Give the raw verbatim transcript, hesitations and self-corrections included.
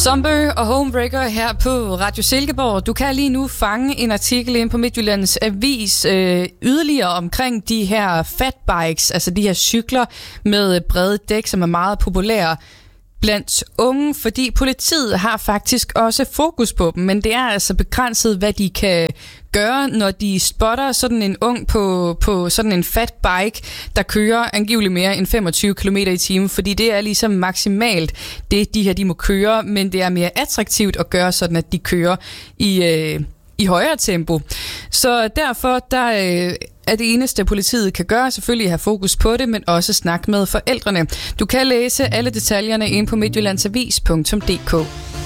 Zomber og Homebreaker her på Radio Silkeborg. Du kan lige nu fange en artikel ind på Midtjyllands Avis øh, yderligere omkring de her fatbikes, altså de her cykler med brede dæk, som er meget populære blandt unge, fordi politiet har faktisk også fokus på dem, men det er altså begrænset, hvad de kan gøre, når de spotter sådan en ung på, på sådan en fat bike, der kører angiveligt mere end femogtyve kilometer i timen, fordi det er ligesom maksimalt det, de her de må køre, men det er mere attraktivt at gøre sådan, at de kører i, øh, i højere tempo. Så derfor der øh, er det eneste, politiet kan gøre, selvfølgelig have fokus på det, men også snakke med forældrene. Du kan læse alle detaljerne ind på midtjyllandsavis punktum d k.